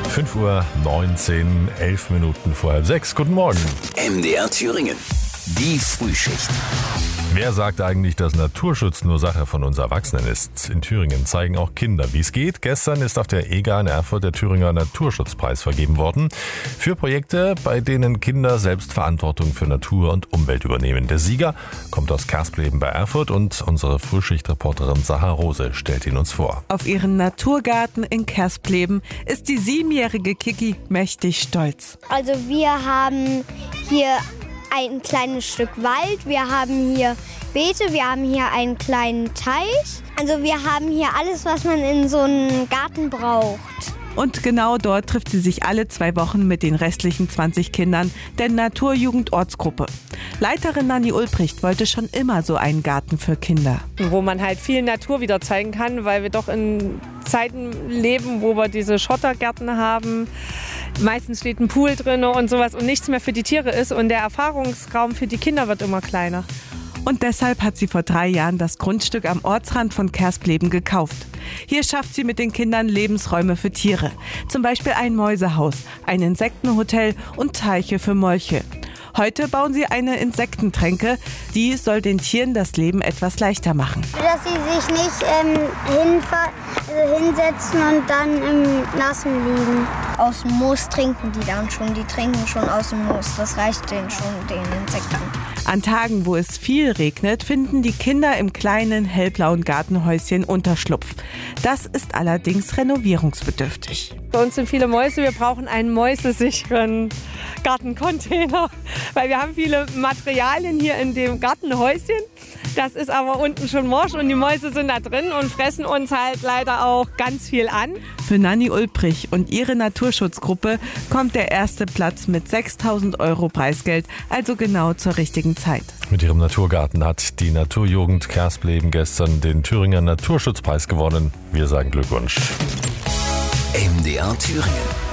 5:19 Uhr, 11 Minuten vor 5:30. Guten Morgen. MDR Thüringen. Die Frühschicht. Wer sagt eigentlich, dass Naturschutz nur Sache von uns Erwachsenen ist? In Thüringen zeigen auch Kinder, wie es geht. Gestern ist auf der EGA in Erfurt der Thüringer Naturschutzpreis vergeben worden. Für Projekte, bei denen Kinder selbst Verantwortung für Natur und Umwelt übernehmen. Der Sieger kommt aus Kerspleben bei Erfurt und unsere Frühschichtreporterin Saha Rose stellt ihn uns vor. Auf ihren Naturgarten in Kerspleben ist die 7-jährige Kiki mächtig stolz. Also wir haben hier ein kleines Stück Wald, wir haben hier Beete, wir haben hier einen kleinen Teich. Also wir haben hier alles, was man in so einem Garten braucht. Und genau dort trifft sie sich alle 2 Wochen mit den restlichen 20 Kindern der Naturjugend-Ortsgruppe. Leiterin Nanni Ulbricht wollte schon immer so einen Garten für Kinder. Wo man halt viel Natur wieder zeigen kann, weil wir doch in Zeiten leben, wo wir diese Schottergärten haben. Meistens steht ein Pool drin und sowas und nichts mehr für die Tiere ist. Und der Erfahrungsraum für die Kinder wird immer kleiner. Und deshalb hat sie vor 3 Jahren das Grundstück am Ortsrand von Kerspleben gekauft. Hier schafft sie mit den Kindern Lebensräume für Tiere. Zum Beispiel ein Mäusehaus, ein Insektenhotel und Teiche für Molche. Heute bauen sie eine Insektentränke. Die soll den Tieren das Leben etwas leichter machen. Dass sie sich nicht hinsetzen und dann im Nassen liegen. Aus dem Moos trinken die dann schon. Die trinken schon aus dem Moos. Das reicht denen schon, den Insekten. An Tagen, wo es viel regnet, finden die Kinder im kleinen hellblauen Gartenhäuschen Unterschlupf. Das ist allerdings renovierungsbedürftig. Bei uns sind viele Mäuse. Wir brauchen einen mäusesicheren Gartencontainer, weil wir haben viele Materialien hier in dem Gartenhäuschen. Das ist aber unten schon morsch und die Mäuse sind da drin und fressen uns halt leider auch ganz viel an. Für Nanni Ulbricht und ihre Naturschutzgruppe kommt der erste Platz mit 6.000 € Preisgeld, also genau zur richtigen Zeit. Mit ihrem Naturgarten hat die Naturjugend Kerspleben gestern den Thüringer Naturschutzpreis gewonnen. Wir sagen Glückwunsch. MDR Thüringen.